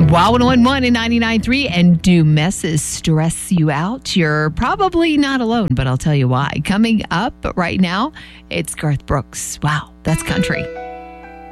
Wow, 101 and 99.3, and do messes stress you out? You're probably not alone, but I'll tell you why. Coming up right now, it's Garth Brooks. Wow, that's country.